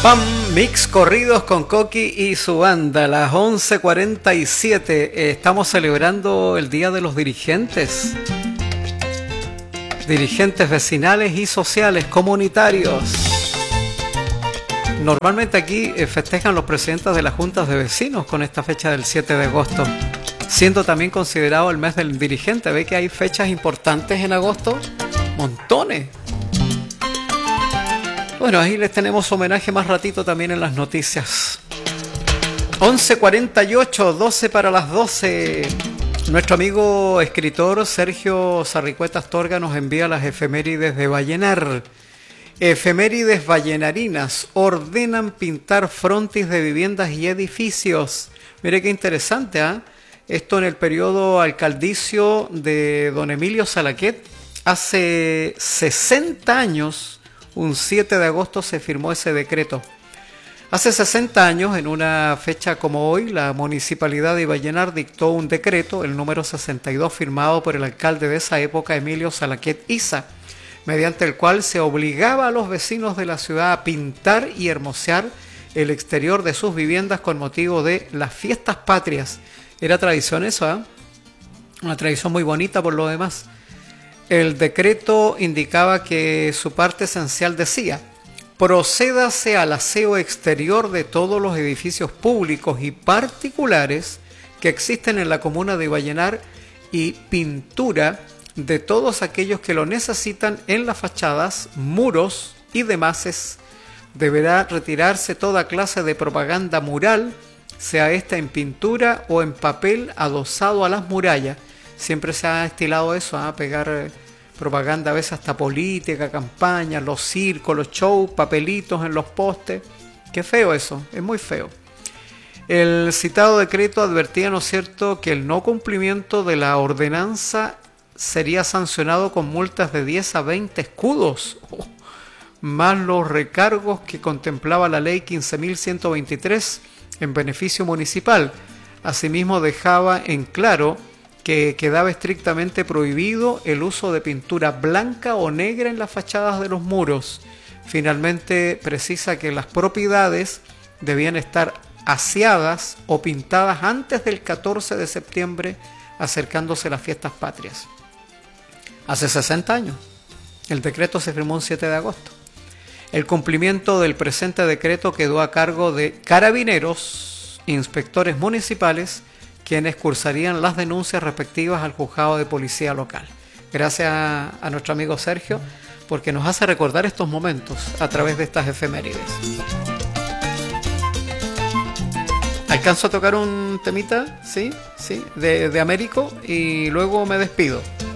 Mix Corridos con Coqui y su banda, las 11:47. Estamos celebrando el Día de los Dirigentes. Dirigentes vecinales y sociales, comunitarios. Normalmente aquí festejan los presidentes de las juntas de vecinos con esta fecha del 7 de agosto, siendo también considerado el mes del dirigente. Ve que hay fechas importantes en agosto, montones. Bueno, ahí les tenemos homenaje más ratito también en las noticias. 11:48, 12 para las 12. Nuestro amigo escritor Sergio Sarricueta Astorga nos envía las efemérides de Vallenar. Efemérides vallenarinas. Ordenan pintar frontis de viviendas y edificios. Mire qué interesante, ¿eh? Esto en el periodo alcaldicio de don Emilio Salaquet. Hace 60 años... Un 7 de agosto se firmó ese decreto. Hace 60 años, en una fecha como hoy, la Municipalidad de Vallenar dictó un decreto, el número 62, firmado por el alcalde de esa época, Emilio Salaquet Isa, mediante el cual se obligaba a los vecinos de la ciudad a pintar y hermosear el exterior de sus viviendas con motivo de las fiestas patrias. Era tradición eso, ¿eh? Una tradición muy bonita por lo demás. El decreto indicaba que su parte esencial decía: procédase al aseo exterior de todos los edificios públicos y particulares que existen en la comuna de Vallenar y pintura de todos aquellos que lo necesitan en las fachadas, muros y demás. Deberá retirarse toda clase de propaganda mural, sea esta en pintura o en papel adosado a las murallas. Siempre se ha estilado eso, a pegar propaganda a veces hasta política, campañas, los circos, los shows, papelitos en los postes. Qué feo eso, es muy feo. El citado decreto advertía, ¿no es cierto?, que el no cumplimiento de la ordenanza sería sancionado con multas de 10 a 20 escudos, más los recargos que contemplaba la ley 15.123 en beneficio municipal. Asimismo dejaba en claro que quedaba estrictamente prohibido el uso de pintura blanca o negra en las fachadas de los muros. Finalmente precisa que las propiedades debían estar aseadas o pintadas antes del 14 de septiembre, acercándose las fiestas patrias. Hace 60 años. El decreto se firmó un 7 de agosto. El cumplimiento del presente decreto quedó a cargo de carabineros, inspectores municipales, quienes cursarían las denuncias respectivas al juzgado de policía local. Gracias a nuestro amigo Sergio, porque nos hace recordar estos momentos a través de estas efemérides. ¿Alcanzo a tocar un temita? Sí, de Américo, y luego me despido.